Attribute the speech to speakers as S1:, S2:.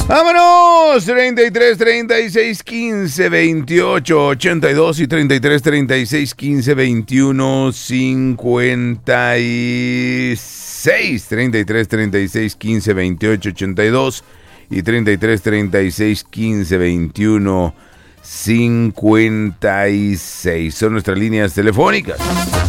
S1: ¡Vámonos! 33 36 15 28 82 y 33 36 15 21 56. 33 36 15 28 82 y 33 36 15 21 56. Son nuestras líneas telefónicas.